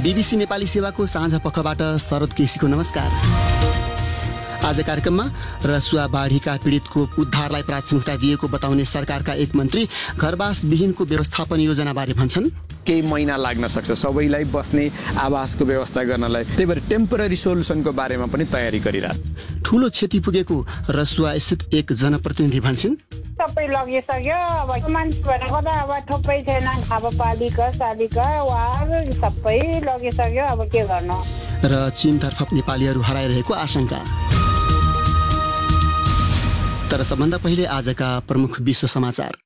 BBC Nepali सेवाको साँझ पखबाट शरद केसीको नमस्कार। आज कार्यक्रममा रसुवा बाढीका पीडितको उद्धारलाई प्राथमिकता दिएको बताउने सरकारका एक मन्त्री घरवास विहीनको व्यवस्थापन योजनाबारे भन्छन्। केही महिना लाग्न सक्छ सबैलाई बस्ने आवासको व्यवस्था गर्नलाई, त्यही भएर टेम्पोररी सोलुसनको बारेमा पनि तयारी गरिरहेछ। ठुलो क्षति पुगेको रसुवा स्थित एक जनप्रतिनिधि भन्छन्। सबै लगिसक्यो, अब मान्छे भनेको त अब थुप्रै छैन, अब पालिका सालिका वार सबै लगिसक्यो, अब के गर्नु। र चीनतर्फ नेपालीहरू हराइरहेको आशंका। तर सबभन्दा पहिले आजका प्रमुख विश्व समाचार।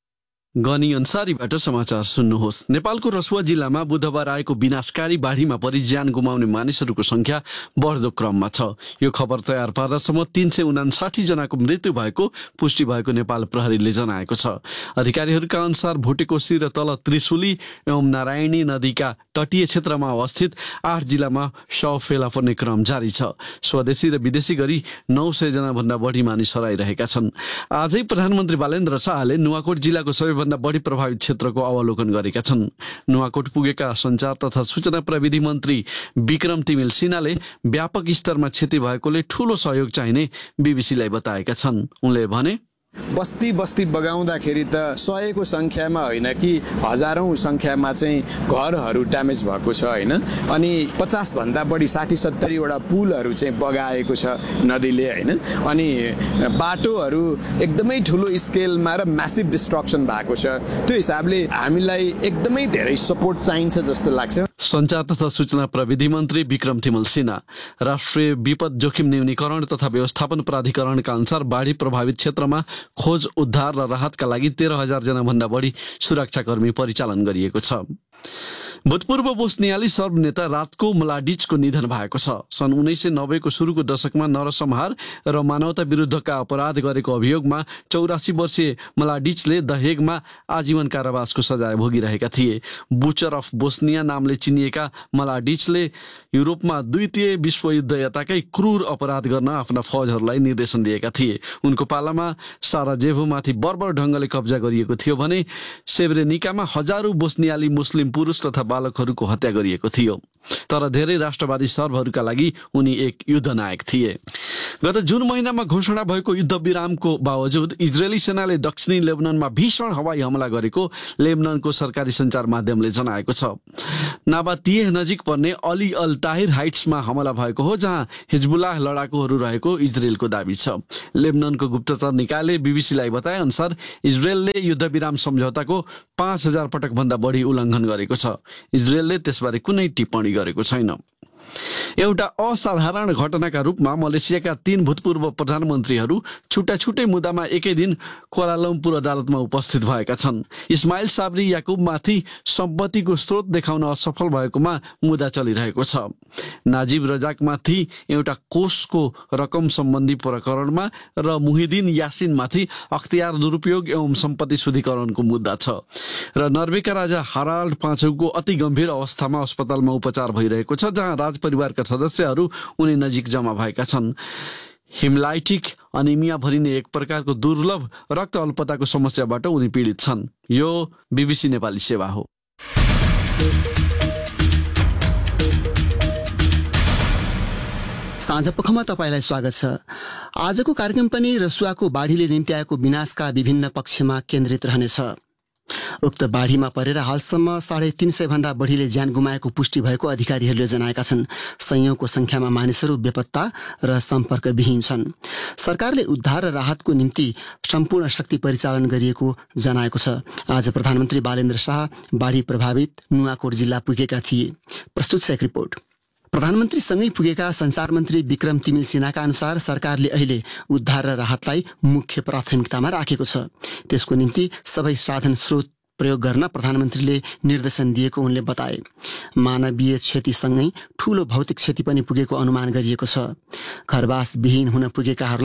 गनी अन्सारीबाट समाचार सुन्नुहोस्। नेपालको रसुवा जिल्लामा बुधबार आएको विनाशकारी बाढीमा परि ज्यान गुमाउने मानिसहरूको संख्या बढ्दो क्रममा छ। यो खबर तयार पार्दासम्म 359 जनाको मृत्यु भएको पुष्टि भएको नेपाल प्रहरीले जनाएको छ। अधिकारीहरूका अनुसार भुटेकोशी र तल त्रिशुली एवं नारायणी नदीका तटीय क्षेत्रमा अवस्थित 8 जिल्लामा शव फेला पर्ने क्रम जारी छ। स्वदेशी र विदेशी गरी 900 जना भन्दा बढी मानिस हराइरहेका छन्। आजै प्रधानमन्त्री बालेन्द्र शाहले नुवाकोट जिल्लाको सबैभन्दा बढी प्रभावित क्षेत्रको अवलोकन गरेका छन्। नुवाकोट पुगेका सञ्चार तथा सूचना प्रविधि मन्त्री विक्रम तिमिल सिन्हाले व्यापक स्तरमा क्षति भएकोले ठूलो सहयोग चाहिने बीबीसीलाई बताएका छन्। उनले भने, बस्ती बस्ती बगाउँदाखेरि त 100 को संख्यामा होइन कि हजारौं संख्यामा चाहिँ घरहरू ड्यामेज भएको छ होइन। अनि 50 भन्दा बढी 60-70 वटा पुलहरू चाहिँ बगाएको छ नदीले होइन। अनि बाटोहरू एकदमै ठुलो स्केलमा र म्यासिभ डिस्ट्रक्सन भएको छ। त्यो हिसाबले हामीलाई एकदमै धेरै सपोर्ट चाहिन्छ जस्तो लाग्छ। सञ्चार तथा सूचना प्रविधि मन्त्री विक्रम तिमिल सिन्हा राष्ट्रिय विपद जोखिम न्यूनीकरण तथा व्यवस्थापन प्राधिकरणका अनुसार बाढी प्रभावित क्षेत्रमा खोज उद्धार र राहतका लागि 13,000 जना भन्दा बढी सुरक्षाकर्मी परिचालन गरिएको छ। भूतपूर्व बोस्नियाली सर्ब नेता रातको मलाडिचको निधन भएको छ। सन् 1990 को सुरुको दशकमा नरसंहार र मानवता विरुद्धका अपराध गरेको अभियोगमा 84 वर्षीय मलाडिचले द हेगमा आजीवन कारावासको सजाय भोगिरहेका थिए। बुचर अफ बोस्निया नामले चिनिएका मलाडिचले युरोपमा द्वितीय विश्वयुद्ध यताकै क्रूर अपराध गर्न आफ्ना फौजहरूलाई निर्देशन दिएका थिए। उनको पालामा साराजेभोमाथि बर्बर ढङ्गले कब्जा गरिएको थियो भने सेब्रेनिकामा हजारौं बोस्नियाली मुस्लिम पुरुष तथा बालकहरूको हत्या गरिएको थियो। तर धेरै राष्ट्रवादी सर्बहरूका लागि उनी एक युद्ध नायक थिए। गत जुन महिनामा घोषणा भएको युद्ध विरामको बावजुद इजरायली सेनाले दक्षिणी लेबननमा भीषण हवाई हमला गरेको लेबननको सरकारी सञ्चार माध्यमले जनाएको छ। नाबातिह नजिक पर्ने अली अल ताहिर हाइट्समा हमला भएको हो, जहाँ हिजबुल्लाह लडाकुहरू रहेको इजरायलको दाबी छ। लेबननको गुप्तचर निकायले बीबीसीलाई बताए अनुसार इजरायलले युद्ध विराम सम्झौताको 5,000 पटक भन्दा बढी उल्लङ्घन गरेको छ। इजरायलले त्यसबारे कुनै टिप्पणी गरेको छैन। एउटा असाधारण घटनाका रूपमा मलेसियाका 3 भूतपूर्व प्रधानमन्त्रीहरू छुट्टा छुट्टै मुद्दामा एकै दिन क्वालालम्पुर अदालतमा उपस्थित भएका छन्। इस्माइल साब्री याकुबमाथि सम्पत्तिको स्रोत देखाउन असफल भएकोमा मुद्दा चलिरहेको छ। नाजिब रजाकमाथि एउटा कोषको रकम सम्बन्धी प्रकरणमा र मुहिदिन यासिनमाथि अख्तियार दुरुपयोग एवं सम्पत्ति शुद्धिकरणको मुद्दा छ। र नर्वेका राजा हाराल्ड पाँचौँको अति गम्भीर अवस्थामा अस्पतालमा उपचार भइरहेको छ, जहाँ परिवारका सदस्यहरू उनी नजिक जम्मा भएका छन्। हिमलाइटिक अनिमिया भनिने एक प्रकारको दुर्लभ रक्त अल्पताको समस्याबाट उनी पीडित छन्। यो बीबीसी नेपाली सेवा हो। साँझपखमा तपाईँलाई स्वागत छ। आजको कार्यक्रम पनि रसुवाको बाढीले निम्ति आएको विनाशका विभिन्न पक्षमा केन्द्रित रहनेछ। उक्त बाढीमा परेर हालसम्म 350 भन्दा बढीले ज्यान गुमाएको पुष्टि भएको अधिकारीहरूले जनाएका छन्। सयौंको संख्यामा मानिसहरू बेपत्ता र सम्पर्कविहीन छन्। सरकारले उद्धार र राहतको निम्ति सम्पूर्ण शक्ति परिचालन गरिएको जनाएको छ। आज प्रधानमन्त्री बालेन्द्र शाह बाढी प्रभावित नुवाकोट जिल्ला पुगेका थिए। प्रस्तुत छ एक रिपोर्ट। प्रधानमन्त्रीसँगै पुगेका सञ्चार मन्त्री विक्रम तिमिल सिन्हाका अनुसार सरकारले अहिले उद्धार र राहतलाई मुख्य प्राथमिकतामा राखेको छ। त्यसको निम्ति सबै साधन स्रोत प्रयोग गर्न प्रधानमन्त्रीले निर्देशन दिएको उनले बताए। मानवीय क्षतिसँगै ठूलो भौतिक क्षति पनि पुगेको अनुमान गरिएको छ। घरवास विहीन हुन पुगेकाहरूलाई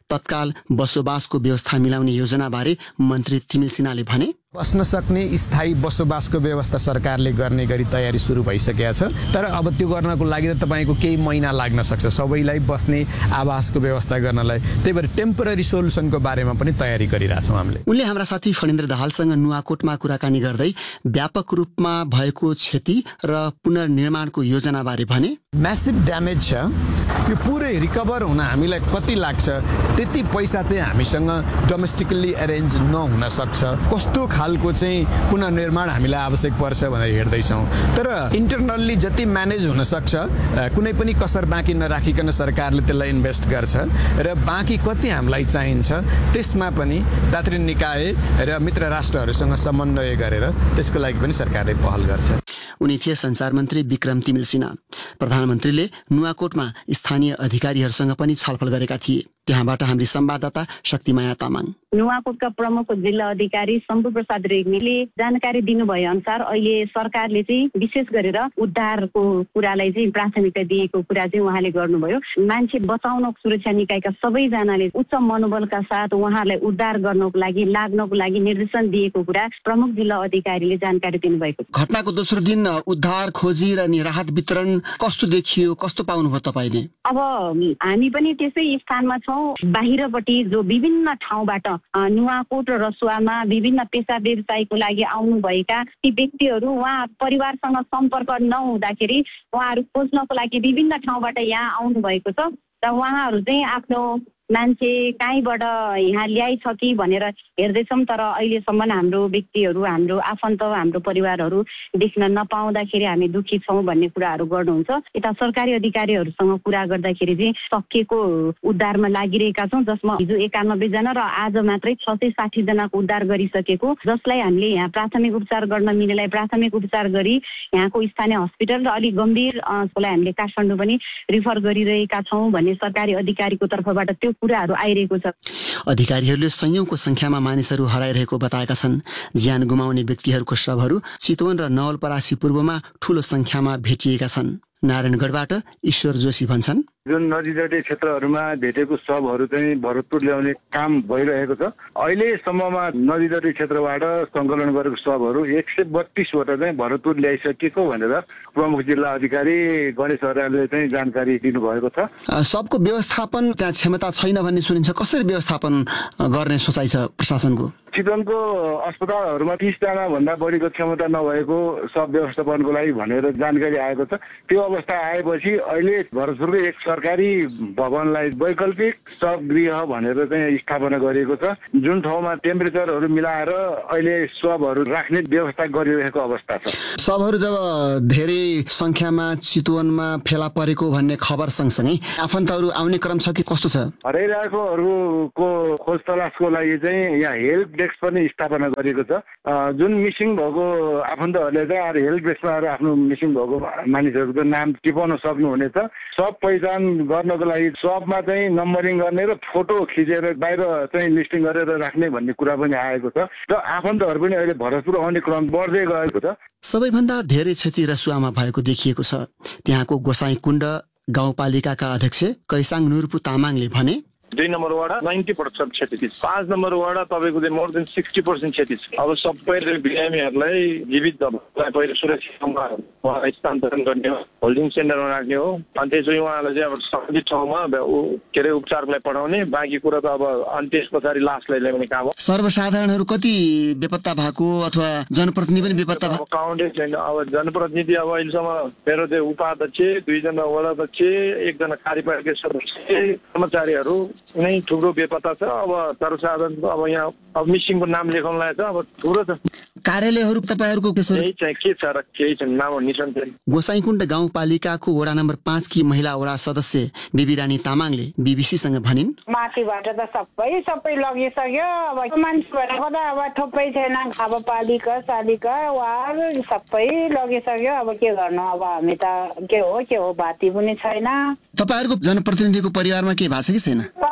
तत्काल बसोबासको व्यवस्था मिलाउने योजनाबारे मन्त्री तिमिल सिन्हाले भने बस्न सक्ने स्थायी बसोबासको व्यवस्था सरकारले गर्ने गरी तयारी सुरु भइसकेको छ। तर अब त्यो गर्नको लागि त तपाईँको केही महिना लाग्न सक्छ सबैलाई बस्ने आवासको व्यवस्था गर्नलाई। त्यही भएर टेम्पोररी सोलुसनको बारेमा पनि तयारी गरिरहेछौँ हामीले। उनले हाम्रा साथी फणेन्द्र दाहालसँग नुवाकोटमा कुराकानी गर्दै व्यापक रूपमा भएको क्षति र पुनर्निर्माणको योजनाबारे भने म्यासिभ ड्यामेज छ। यो पुरै रिकभर हुन हामीलाई कति लाग्छ त्यति पैसा चाहिँ हामीसँग डोमेस्टिकल्ली एरेन्ज नहुन सक्छ। कस्तो खालको चाहिँ पुनर्निर्माण हामीलाई आवश्यक पर्छ भनेर हेर्दैछौँ। तर इन्टरनल्ली जति म्यानेज हुन सक्छ कुनै पनि कसर बाँकी नराखिकन सरकारले त्यसलाई इन्भेस्ट गर्छ र बाँकी कति हामीलाई चाहिन्छ त्यसमा पनि दात्री निकाय र मित्र राष्ट्रहरूसँग समन्वय गरेर त्यसको लागि पनि सरकारले पहल गर्छ। उनी थिए सञ्चार मन्त्री विक्रम तिमिल सिन्हा। प्रधानमन्त्रीले नुवाकोटमा स्थानीय अधिकारीहरूसँग पनि छलफल गरेका थिए। त्यहाँबाट हाम्री संवाददाता शक्तिमाया तामाङ। नुवाकोटका प्रमुख जिल्ला अधिकारी शम्भु प्रसाद रेग्मीले जानकारी दिनुभए अनुसार अहिले सरकारले चाहिँ विशेष गरेर उद्धारको कुरालाई चाहिँ प्राथमिकता दिएको कुरा चाहिँ उहाँले गर्नुभयो। मान्छे बचाउन सुरक्षा निकायका सबैजनाले उच्च मनोबलका साथ उहाँहरूलाई उद्धार गर्नको लागि लाग्नको लागि निर्देशन दिएको कुरा प्रमुख जिल्ला अधिकारीले जानकारी दिनुभएको। घटनाको दोस्रो दिन उद्धार खोजी र राहत वितरण कस्तो देखियो, कस्तो पाउनुभयो तपाईले? अब हामी पनि त्यसै स्थानमा छौँ। बाहिरपट्टि जो विभिन्न ठाउँबाट नुवाकोट र रसुवामा विभिन्न पेसा व्यवसायको लागि आउनुभएका ती व्यक्तिहरू उहाँ परिवारसँग सम्पर्क नहुँदाखेरि उहाँहरू खोज्नको लागि विभिन्न ठाउँबाट यहाँ आउनुभएको छ र उहाँहरू चाहिँ आफ्नो मान्छे कहीँबाट यहाँ ल्याइछ कि भनेर हेर्दैछौँ। तर अहिलेसम्म हाम्रो व्यक्तिहरू, हाम्रो आफन्त, हाम्रो परिवारहरू देख्न नपाउँदाखेरि हामी दुःखी छौँ भन्ने कुराहरू गर्नुहुन्छ। यता सरकारी अधिकारीहरूसँग कुरा गर्दाखेरि चाहिँ सकिएको उद्धारमा लागिरहेका छौँ, जसमा हिजो 91 जना र आज मात्रै 660 जनाको उद्धार गरिसकेको, जसलाई हामीले यहाँ प्राथमिक उपचार गर्न मिल्नेलाई प्राथमिक उपचार गरी यहाँको स्थानीय हस्पिटल र अलिक गम्भीरलाई हामीले काठमाडौँ पनि रिफर गरिरहेका छौँ भन्ने सरकारी अधिकारीको तर्फबाट त्यो कुराहरू आइरहेको छ। अधिकारीहरूले संयौंको संख्यामा मानिसहरू हराइरहेको बताएका छन्। ज्यान गुमाउने व्यक्तिहरूको शवहरू चितवन र नवलपरासी पूर्वमा ठूलो संख्यामा भेटिएका छन्। नारायणगढबाट ईश्वर जोशी भन्छन्, जुन नदीतटीय क्षेत्रहरूमा भेटेको शवहरू चाहिँ भरतपुर ल्याउने काम भइरहेको छ। अहिलेसम्ममा नदीतटीय क्षेत्रबाट सङ्कलन गरेको शवहरू 132 वटा चाहिँ भरतपुर ल्याइसकेको भनेर प्रमुख जिल्ला अधिकारी गणेश अर्यालले चाहिँ जानकारी दिनुभएको छ। सबको व्यवस्थापन त्यहाँ क्षमता छैन भन्ने सुनिन्छ। कसरी व्यवस्थापन गर्ने सोचाइ छ प्रशासनको? चितवनको अस्पतालहरूमा 30 जना भन्दा बढीको क्षमता नभएको सब व्यवस्थापनको लागि भनेर जानकारी आएको छ। त्यो अवस्था आएपछि अहिले भरतपुरको एक सरकारी भवनलाई वैकल्पिक शवगृह भनेर चाहिँ स्थापना गरिएको छ, जुन ठाउँमा टेम्परेचरहरू मिलाएर अहिले शवहरू राख्ने व्यवस्था गरिरहेको अवस्था छ। शवहरू जब धेरै संख्यामा चितवनमा फेला परेको भन्ने खबर सँगसँगै आफन्तहरू आउने क्रम छ कि कस्तो छ? हराइरहेकोहरूको खोज तलासको लागि चाहिँ यहाँ हेल्प डेस्क पनि स्थापना गरिएको छ। जुन मिसिङ भएको आफन्तहरूले चाहिँ हेल्प डेस्कमा आफ्नो मिसिङ भएको मानिसहरूको नाम टिपाउन सक्नुहुनेछ। सब पहिचान गर्नको लागि सबमा चाहिँ नम्बरिङ गर्ने र फोटो खिचेर बाहिर चाहिँ लिस्टिङ गरेर राख्ने भन्ने कुरा पनि आएको छ र आफन्तहरू पनि अहिले भरतपुर आउने क्रम बढ्दै गएको छ। सबैभन्दा धेरै क्षति रसुवामा भएको देखिएको छ। त्यहाँको गोसाईकुण्ड गाउँपालिकाका अध्यक्ष कैसाङ नुर्पु तामाङले भने 2 नम्बर वाडा 90% क्षति छ। 5 नम्बर वाडा तपाईँको चाहिँ मोर देन 60% क्षति छ। अब सबै बिरामीहरूलाई जीवित पहिलो सुरक्षित ठाउँमा स्थानान्तरण गर्ने हो, होल्डिङ सेन्टरमा राख्ने हो। अनि त्यसपछि उहाँलाई चाहिँ अब सम्बन्धित ठाउँमा के अरे उपचारको लागि पठाउने। बाँकी कुरा त अब अनि त्यस पछाडि लासलाई ल्याउने काम हो। सर्वसाधारणहरू कति बेपत्ता भएको अथवा जनप्रतिनिधि पनि बेपत्ता भएको काउन्टै छैन। अब जनप्रतिनिधि अब अहिलेसम्म मेरो चाहिँ उपाध्यक्ष, 2 जना वडाध्यक्ष, 1 जना कार्यपालिका सदस्य, कर्मचारीहरू नै ठुलो बेपत्ता छ। अब सर्वसाधारण अब यहाँ अब मिसिङको नाम लेखाउनलाई छ। अब ठुलो छ। कार्यालयहरू तपाईँहरूको के छ र केही छैन, नाम निशान छैन। गोसाईकुण्ड गाउँपालिकाको वडा नम्बर 5 की महिला वडा सदस्य बिबी रानी तामाङले बीबीसीसँग भनिन्, माथिबाट त सबै लगिसक्यो। अब मान्छे भनेको त अब थुप्रै छैन। अब पालिका सालिका वार सबै लगिसक्यो। अब के गर्नु? अब हामी त के हो बाती पनि छैन। तपाईँहरूको जनप्रतिनिधिको परिवारमा के भएको छ कि छैन? परिवार त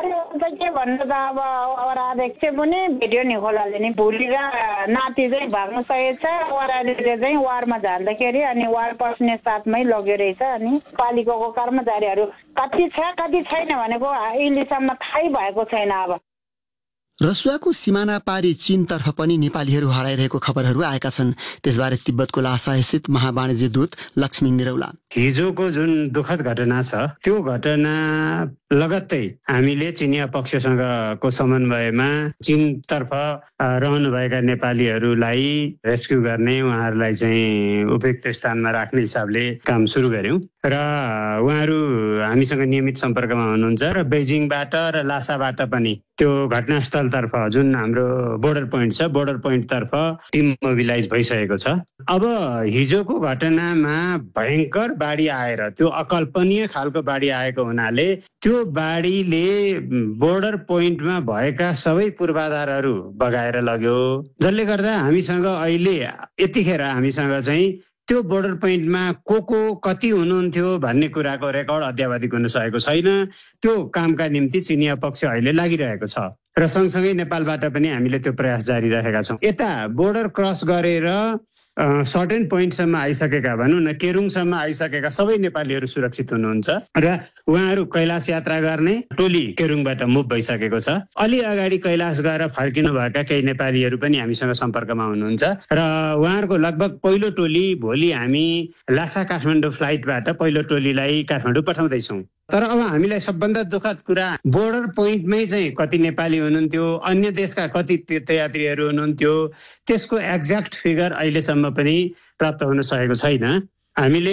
त के भन्नु त अब अध्यक्ष पनि भिडियो निकोलाले नि भुलेर नाति चाहिँ भाग्नु सकेको छ। वराले चाहिँ वारमा जाँदाखेरि अनि वार पस्ने साथमै लग्यो रहेछ। अनि पालिकाको कर्मचारीहरू कति छ कति छैन भनेको अहिलेसम्म थाहै भएको छैन। अब रसुवाको सिमाना पारी चीनतर्फ पनि नेपालीहरू हराइरहेको खबरहरू आएका छन्। त्यसबारे तिब्बतको लासा स्थित महावाणिज्य दूत लक्ष्मी निरौला। हिजोको जुन दुःखद घटना छ त्यो घटना लगत्तै हामीले चिनिया पक्षसँगको समन्वयमा चीनतर्फ रहनुभएका नेपालीहरूलाई रेस्क्यु गर्ने, उहाँहरूलाई चाहिँ उपयुक्त स्थानमा राख्ने हिसाबले काम सुरु गर्यौं र उहाँहरू हामीसँग नियमित सम्पर्कमा हुनुहुन्छ र बेजिङबाट र लासाबाट पनि त्यो घटनास्थलतर्फ जुन हाम्रो बोर्डर पोइन्ट छ बोर्डर पोइन्टतर्फ टिम मोबिलाइज भइसकेको छ। अब हिजोको घटनामा भयङ्कर बाढी आएर त्यो अकल्पनीय खालको बाढी आएको हुनाले त्यो बाढीले बोर्डर पोइन्टमा भएका सबै पूर्वाधारहरू बगाएर लग्यो, जसले गर्दा हामीसँग अहिले यतिखेर हामीसँग चाहिँ त्यो बोर्डर पोइन्टमा को कति हुनुहुन्थ्यो भन्ने कुराको रेकर्ड अद्यावधिक हुन सकेको छैन। त्यो कामका निम्ति चिनिया पक्ष अहिले लागिरहेको छ र सँगसँगै नेपालबाट पनि हामीले त्यो प्रयास जारी राखेका छौँ। यता बोर्डर क्रस गरेर सर्टेन पोइन्टसम्म आइसकेका भनौँ न केरुङसम्म आइसकेका सबै नेपालीहरू सुरक्षित हुनुहुन्छ र उहाँहरू कैलाश यात्रा गर्ने टोली केरुङबाट मुभ भइसकेको छ। अलि अगाडि कैलाश गएर फर्किनुभएका केही नेपालीहरू पनि हामीसँग सम्पर्कमा हुनुहुन्छ र उहाँहरूको लगभग पहिलो टोली भोलि हामी लासा काठमाडौँ फ्लाइटबाट पहिलो टोलीलाई काठमाडौँ पठाउँदैछौँ। तर अब हामीलाई सबभन्दा दुःखद कुरा बोर्डर पोइन्टमै चाहिँ कति नेपाली हुनुहुन्थ्यो, अन्य देशका कति तीर्थयात्रीहरू हुनुहुन्थ्यो, त्यसको एक्ज्याक्ट फिगर अहिलेसम्म पनि प्राप्त हुन सकेको छैन। हामीले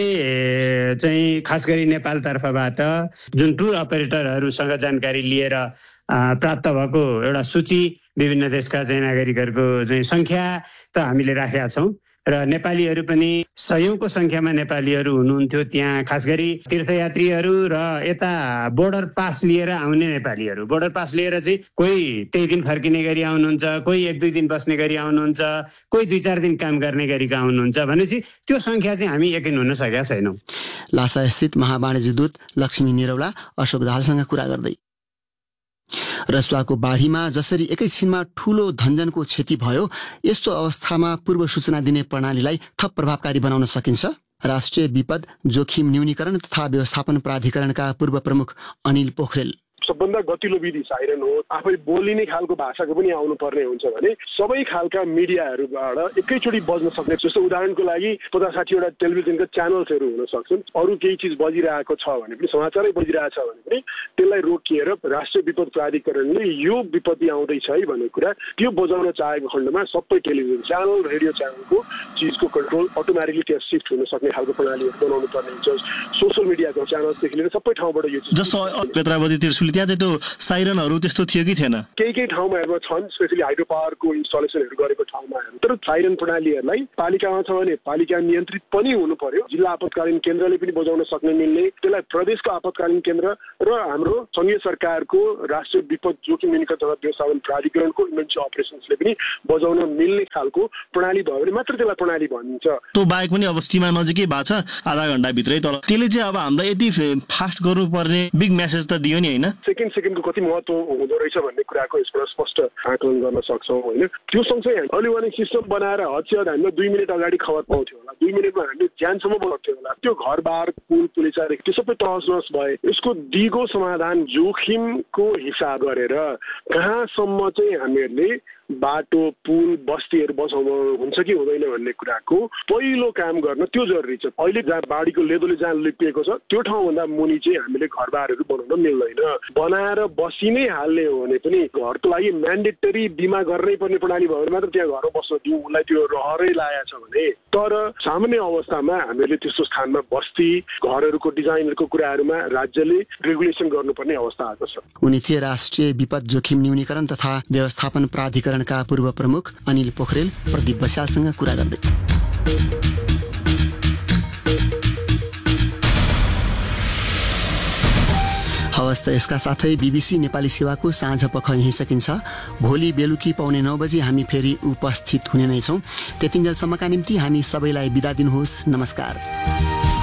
चाहिँ खास गरी नेपालतर्फबाट जुन टुर अपरेटरहरूसँग जानकारी लिएर प्राप्त भएको एउटा सूची विभिन्न देशका चाहिँ नागरिकहरूको चाहिँ सङ्ख्या त हामीले राखेका छौँ र नेपालीहरू पनि सयौंको संख्यामा नेपालीहरू हुनुहुन्थ्यो त्यहाँ, खास गरी तीर्थयात्रीहरू र यता बोर्डर पास लिएर आउने नेपालीहरू। बोर्डर पास लिएर चाहिँ कोही त्यही दिन फर्किने गरी आउनुहुन्छ, कोही 1-2 दिन बस्ने गरी आउनुहुन्छ, कोही 2-4 दिन काम गर्ने गरी आउनुहुन्छ भनेपछि त्यो संख्या चाहिँ हामी यकिन हुन सकेका छैनौँ। लासा स्थित महावाणिज्य दूत लक्ष्मी निरौला अशोक दाहालसँग कुरा गर्दै रसुवाको बाढीमा जसरी एकैछिनमा ठूलो धनजनको क्षति भयो, यस्तो अवस्थामा पूर्व सूचना दिने प्रणालीलाई थप प्रभावकारी बनाउन सकिन्छ। राष्ट्रिय विपद जोखिम न्यूनीकरण तथा व्यवस्थापन प्राधिकरणका पूर्व प्रमुख अनिल पोखरेल। सबभन्दा गतिलो विधि साइरन हो, आफै बोलिने खालको भाषाको पनि आउनु पर्ने हुन्छ भने सबै खालका मिडियाहरूबाट एकैचोटि बज्न सक्ने, जस्तो उदाहरणको लागि 50-60 वटा टेलिभिजनका च्यानल्सहरू हुन सक्छन्, अरू केही चिज बजिरहेको छ भने पनि, समाचारै बजिरहेछ भने पनि त्यसलाई रोकिएर राष्ट्रिय विपद प्राधिकरणले यो विपत्ति आउँदैछ है भन्ने कुरा त्यो बजाउन चाहेको खण्डमा सबै टेलिभिजन च्यानल रेडियो च्यानलको चिजको कन्ट्रोल अटोमेटिकली त्यहाँ सिफ्ट हुन सक्ने खालको प्रणालीहरू बनाउनु पर्ने हुन्छ। सोसियल मिडियाको च्यानल्सदेखि लिएर सबै ठाउँबाट यो जस्तो पेत्रावती त्रिशुली त्यहाँ चाहिँ त्यो साइरनहरू त्यस्तो थियो कि थिएन? केही ठाउँमा छन्, स्पेशली हाइड्रो पावरको इन्स्टलेसनहरू गरेको ठाउँमा, तर साइरन प्रणालीहरूलाई पालिकामा छ भने पालिका नियन्त्रित पनि हुनु पर्यो। जिल्ला आपतकालीन केन्द्रले पनि बजाउन सक्ने मिल्ने, त्यसलाई प्रदेशको आपतकालीन केन्द्र र हाम्रो संघीय सरकारको राष्ट्रिय विपद जोखिम न्यूनीकरण तथा व्यवस्थापन प्राधिकरणको इमर्जेन्सी अपरेसन्सले पनि बजाउन मिल्ने खालको प्रणाली भयो भने मात्र त्यसलाई प्रणाली भनिन्छ। त्यो बाहेक पनि अब सीमा नजिकै भएको छ आधा घण्टाभित्रै, तर त्यसले चाहिँ अब हामीलाई यति फास्ट गर्नुपर्ने बिग मेसेज त दियो नि होइन? सेकेन्डको कति महत्व हुँदो रहेछ भन्ने कुराको यसबाट स्पष्ट आकलन गर्न सक्छौँ होइन। त्यो सँगसँगै अर्ली वार्निङ सिस्टम बनाएर हदसम्म हामीलाई 2 मिनट अगाडि खबर पाउँथ्यो होला, 2 मिनटमा हामीले ज्यानसम्म बचाउँथ्यो होला। त्यो घरबार पुल पुलिस त्यो सबै तहस नहस भए यसको दिगो समाधान जोखिमको हिसाब गरेर कहाँसम्म चाहिँ हामीहरूले बाटो पुल बस्तीहरू बचाउनु हुन्छ कि हुँदैन भन्ने कुराको पहिलो काम गर्न त्यो जरुरी छ। अहिले जहाँ बाढीको लेदोले जहाँ लिपिएको छ त्यो ठाउँभन्दा मुनि चाहिँ हामीले घरबारहरू बनाउन मिल्दैन। बनाएर बसी नै हाल्ने हो भने पनि घरको लागि म्यान्डेटरी बिमा गर्नै पर्ने प्रणाली भयो भने मात्र त्यहाँ घरमा बस्न दिउँ, उसलाई त्यो रहरै लागेको छ भने। तर सामान्य अवस्थामा हामीले त्यस्तो स्थानमा बस्ती घरहरूको डिजाइनहरूको कुराहरूमा राज्यले रेगुलेसन गर्नुपर्ने अवस्था आएको छ। उनी थिए राष्ट्रिय विपद जोखिम न्यूनीकरण तथा व्यवस्थापन प्राधिकरणका पूर्व प्रमुख अनिल पोखरेल प्रदीप बस्यालसँग कुरा गर्दै। हवस् त यसका साथै बीबीसी नेपाली सेवाको साँझ पख यही सकिन्छ। भोलि बेलुकी 9:15 बजी हामी फेरि उपस्थित हुने नै छौँ। त्यतिन्जेलसम्मका निम्ति हामी सबैलाई बिदा दिनुहोस्। नमस्कार।